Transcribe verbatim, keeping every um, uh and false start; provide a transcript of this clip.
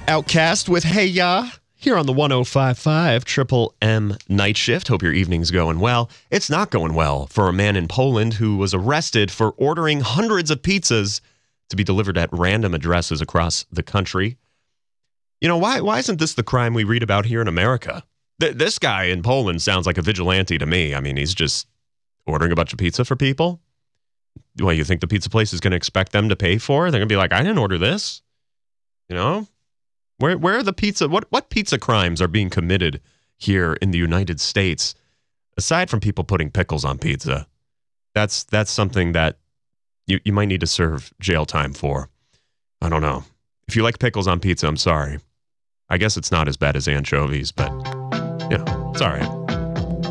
Outcast with Hey Ya here on the one oh five point five Triple M Night Shift. Hope your evening's going well. It's not going well for a man in Poland who was arrested for ordering hundreds of pizzas to be delivered at random addresses across the country. You know, why why isn't this the crime we read about here in America? Th- this guy in Poland sounds like a vigilante to me. I mean, he's just ordering a bunch of pizza for people. Well, you think the pizza place is going to expect them to pay for it? They're going to be like, I didn't order this. You know? Where where are the pizza? What what pizza crimes are being committed here in the United States? Aside from people putting pickles on pizza, that's that's something that you, you might need to serve jail time for. I don't know. If you like pickles on pizza, I'm sorry. I guess it's not as bad as anchovies, but you know, it's all right.